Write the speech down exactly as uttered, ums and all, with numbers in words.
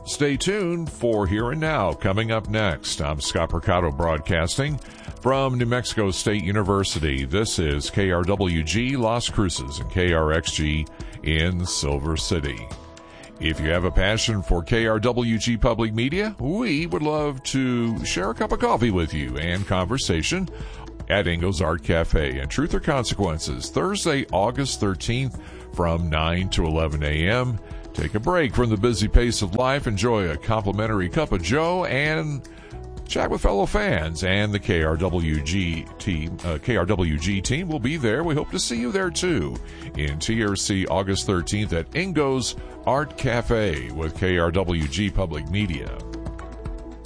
Stay tuned for Here and Now coming up next. I'm Scott Percato broadcasting from New Mexico State University. This is K R W G Las Cruces and K R X G in Silver City. If you have a passion for K R W G Public Media, we would love to share a cup of coffee with you and conversation at Ingo's Art Cafe and Truth or Consequences, Thursday, August thirteenth from nine to eleven a.m. Take a break from the busy pace of life, enjoy a complimentary cup of joe, and chat with fellow fans. And the K R W G team, uh, K R W G team will be there. We hope to see you there too in T R C August thirteenth at Ingo's Art Cafe with K R W G Public Media.